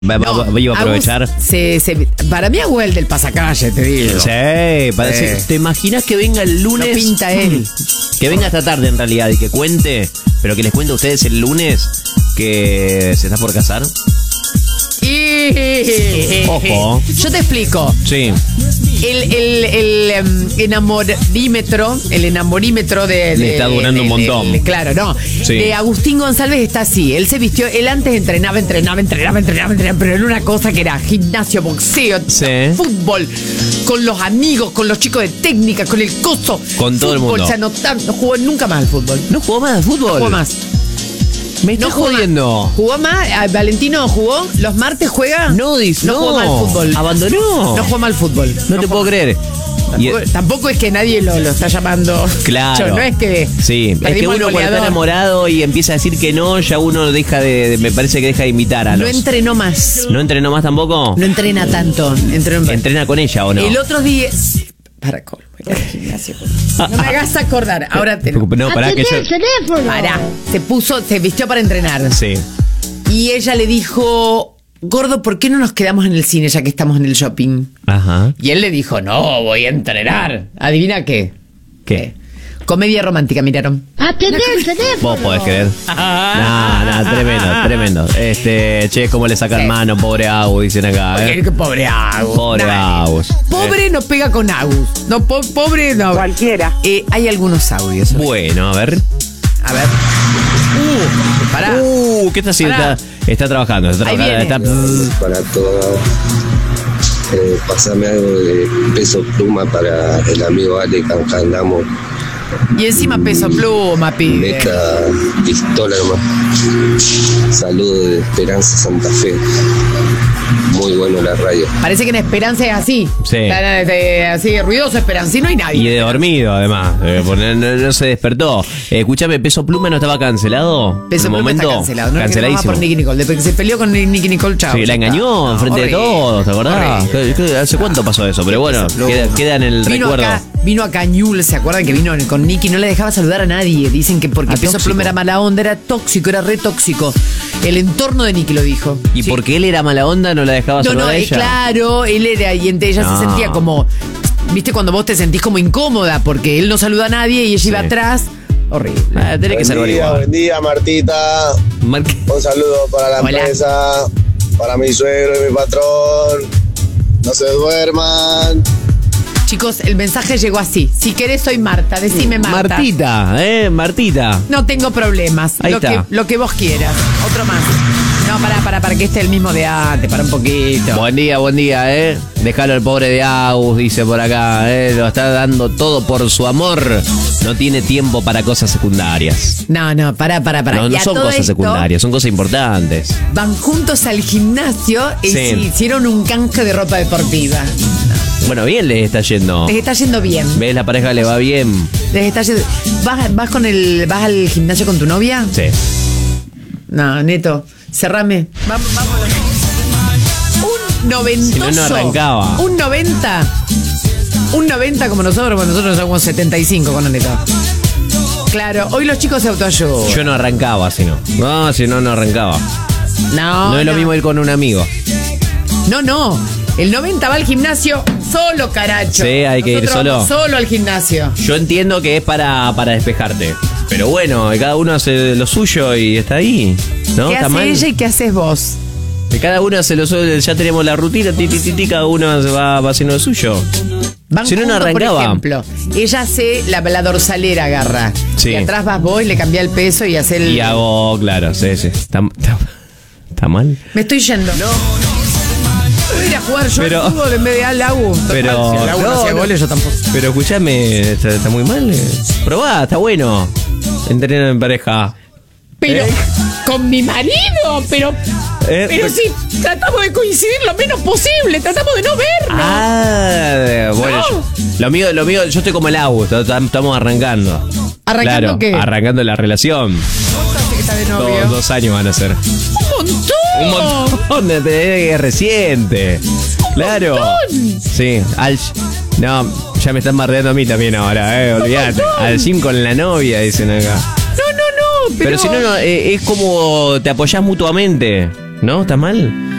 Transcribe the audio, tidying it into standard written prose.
Iba a aprovechar. Para mí Agus es el del pasacalle, te digo. Sí, ¿te imaginas que venga el lunes? No pinta él. Que venga esta tarde en realidad y que cuente, pero que les cuente a ustedes el lunes que se está por casar. Ojo. Yo te explico. Sí. El enamorímetro de le está durando un montón. Claro, no. Sí. De Agustín González está así. Él se vistió, él antes entrenaba, pero en una cosa que era gimnasio, boxeo, fútbol, con los amigos, con los chicos de técnica, con el coso. Con todo fútbol, el mundo. O sea, no jugó nunca más al fútbol. ¿No jugó más al fútbol? No jugó más. Me está jodiendo. ¿Jugó más? ¿Valentino jugó? ¿Los martes juega? No jugó más al fútbol. Abandonó. No jugó más al fútbol. No te puedo creer. Tampoco es que nadie lo está llamando. Claro. No es que. Sí, es que uno cuando está enamorado y empieza a decir que no, ya uno deja me parece que deja de invitar a los. No entrenó más. ¿No entrenó más tampoco? No entrena tanto. ¿Entrena con ella o no? El otro día. Para colmo. No me hagas acordar. Ahora te. No, pará que yo. Pará. Se vistió para entrenar. Sí. Y ella le dijo: Gordo, ¿por qué no nos quedamos en el cine ya que estamos en el shopping? Ajá. Y él le dijo: No, voy a entrenar. ¿Adivina qué? ¿Qué? Comedia romántica, miraron. ¡Atendé el teléfono! Vos podés creer. Tremendo. Che, cómo le sacan mano, pobre Agus, dicen acá, ¿Qué pobre Agus? Pobre Agus. Pobre no pega con Agus. No, pobre no. Cualquiera. Hay algunos audios. Bueno, a ver. Pará. ¿Qué está haciendo? Está trabajando. Para todas. Pasame algo de Peso Pluma para el amigo Ale Canjandamo. Y encima Peso Pluma, pibe. Neta, pistola nomás. Saludo de Esperanza Santa Fe. Muy bueno la radio. Parece que en Esperanza es así. Sí. Así, ruidoso Esperanza. Y no hay nadie. Y de dormido, además. No se despertó. Escuchame, ¿Peso Pluma no estaba cancelado? Peso Pluma está cancelado. No, canceladísimo. Por Nicky Nicole. Después que se peleó con Nicky Nicole, chao. Sí, la engañó enfrente de todos, ¿te acordás? ¿Hace cuánto pasó eso? Pero bueno, queda en el recuerdo. Vino acá Ñul, ¿se acuerdan que vino con Nicky? No le dejaba saludar a nadie. Dicen que porque Peso Pluma era mala onda, era tóxico, era re tóxico. El entorno de Nicky lo dijo. ¿Y porque él era mala onda no la dejaba saludar a ella? Claro, él era, y entre ella se sentía como, ¿viste? Cuando vos te sentís como incómoda porque él no saluda a nadie y ella iba atrás. Horrible. Tenés que ser Buen día, Martita. Un saludo para la empresa, para mi suegro y mi patrón. No se duerman. Chicos, el mensaje llegó así. Si querés, soy Marta. Decime Marta. Martita. No tengo problemas. Ahí está. Lo que vos quieras. Otro más. No, para que esté el mismo de antes. Para un poquito. Buen día, Déjalo al pobre de Agus, dice por acá, Lo está dando todo por su amor. No tiene tiempo para cosas secundarias. No, para. No son cosas secundarias, son cosas importantes. Van juntos al gimnasio y hicieron un canje de ropa deportiva. Bueno, bien les está yendo. Les está yendo bien. ¿Ves? La pareja le va bien. Les está yendo. ¿Vas al gimnasio con tu novia? Sí. No, Neto, cerrame. Vamos. Un noventoso. Si no arrancaba. Un 90 como nosotros somos 75 con Neto. Claro, hoy los chicos se autoayudan. Yo no arrancaba, si no. No, si no arrancaba. No es lo mismo ir con un amigo. No. El 90 va al gimnasio solo, caracho. Sí, hay que ir solo. Solo al gimnasio. Yo entiendo que es para despejarte. Pero bueno, cada uno hace lo suyo y está ahí. ¿No? ¿Qué ¿Está hace mal? ella y qué haces vos? Cada uno hace lo suyo, ya tenemos la rutina, cada uno se va haciendo lo suyo. Van si no arrancaba. Por ejemplo, ella hace la dorsalera, agarra. Sí. Y atrás vas vos y le cambiás el peso y hace el. Y hago, claro, sí. ¿Está mal? Me estoy yendo. No. Voy a ir a jugar yo al fútbol en vez de al Agu. Pero. Si el Agu no hacía goles, yo tampoco. Pero escuchame, ¿está muy mal? Probá, está bueno. Entrenar en pareja. Pero con mi marido, pero si tratamos de coincidir lo menos posible, tratamos de no vernos. Bueno, lo mío, yo estoy como el Agu, estamos arrancando. ¿Arrancando qué? Arrancando la relación. ¿Cuánto hace que está de novio? 2 años van a ser. ¡Un montón! Es reciente. Claro. ¡Un montón! Sí, no, ya me están bardeando a mí también ahora, olvídate. Al gym con la novia, dicen acá. No, Pero si no, es como te apoyás mutuamente, ¿no? ¿Está mal?